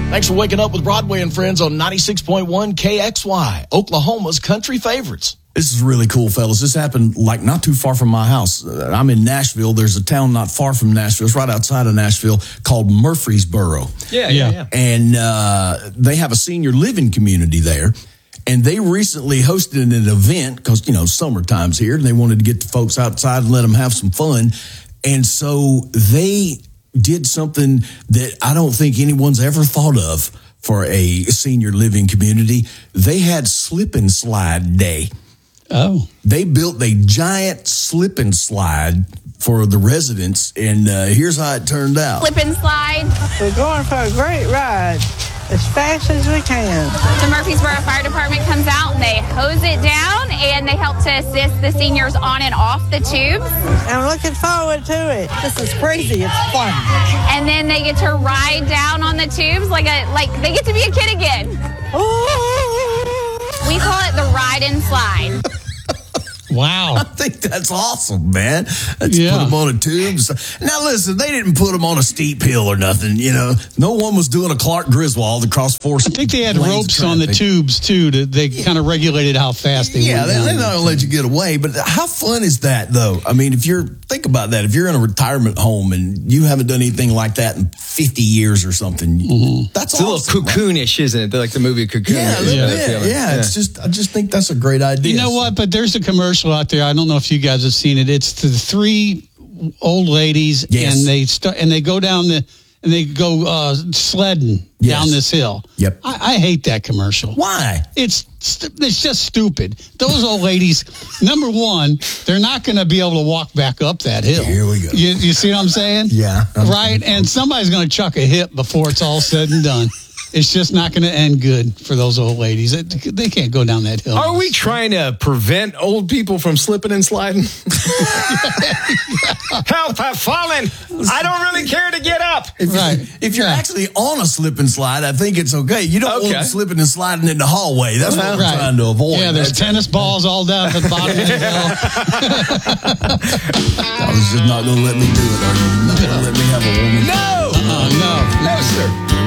Thanks for waking up with Broadway and Friends on 96.1 KXY, Oklahoma's country favorites. This is really cool, fellas. This happened like not too far from my house. I'm in Nashville. There's a town not far from Nashville. It's right outside of Nashville called Murfreesboro. Yeah. And they have a senior living community there. And they recently hosted an event because, summertime's here. And they wanted to get the folks outside and let them have some fun. And so they did something that I don't think anyone's ever thought of for a senior living community. They had slip and slide day. Oh. They built a giant slip and slide for the residents, and here's how it turned out. Slip and slide. We're going for a great ride as fast as we can. The Murfreesboro Fire Department comes out and they hose it down and they help to assist the seniors on and off the tubes. I'm looking forward to it. This is crazy. It's fun. And then they get to ride down on the tubes like they get to be a kid again. We call it the ride and slide. Wow. I think that's awesome, man. Let's put them on a tube. Now, listen, they didn't put them on a steep hill or nothing, No one was doing a Clark Griswold across 4 I think they had ropes on the tubes, too. They kind of regulated how fast they went. Yeah, they're not going to let you get away. But how fun is that, though? I mean, think about that. If you're in a retirement home and you haven't done anything like that in 50 years or something, that's awesome. It's a little cocoonish, isn't it? Like the movie Cocoon. Yeah, it's just, I just think that's a great idea. You know what? But there's a commercial out there. I don't know if you guys have seen it. It's the 3 old ladies, and they go down they go sledding down this hill. Yep. I hate that commercial. Why? It's just stupid. Those old ladies, number one, they're not going to be able to walk back up that hill. Here we go. You see what I'm saying? Yeah. Right? And somebody's going to chuck a hip before it's all said and done. It's just not going to end good for those old ladies. They can't go down that hill. Are we trying to prevent old people from slipping and sliding? Help, I've fallen. I don't really care to get up. If you're actually on a slip and slide, I think it's okay. You don't want them slipping and sliding in the hallway. That's what we're trying to avoid. Yeah, there's tennis balls all down at the bottom of the hill. I was just not going to let me do it, are you? Not going to let me have a woman? No! No, sir.